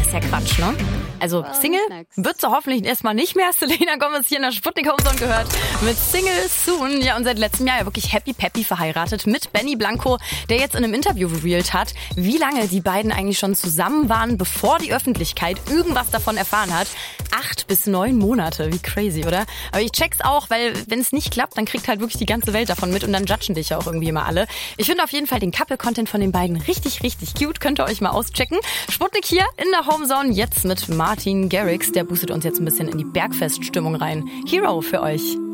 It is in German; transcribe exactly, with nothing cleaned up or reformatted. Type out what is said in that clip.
ist ja Quatsch, ne? Also Single wird sie hoffentlich erstmal nicht mehr. Selena Gomez hier in der Sputnik Homezone gehört mit Single Soon. Ja, und seit letztem Jahr ja wirklich happy peppy verheiratet mit Benny Blanco, der jetzt in einem Interview revealed hat, wie lange die beiden eigentlich schon zusammen waren, bevor die Öffentlichkeit irgendwas davon erfahren hat. Acht bis neun Monate, wie crazy, oder? Aber ich check's auch, weil wenn es nicht klappt, dann kriegt halt wirklich die ganze Welt davon mit und dann judgen dich ja auch irgendwie immer alle. Ich finde auf jeden Fall den Couple-Content von den beiden richtig, richtig cute. Könnt ihr euch mal auschecken. Sputnik hier in der Homezone jetzt mit Martin Garrix. Der boostet uns jetzt ein bisschen in die Bergfest-Stimmung rein. Hero für euch.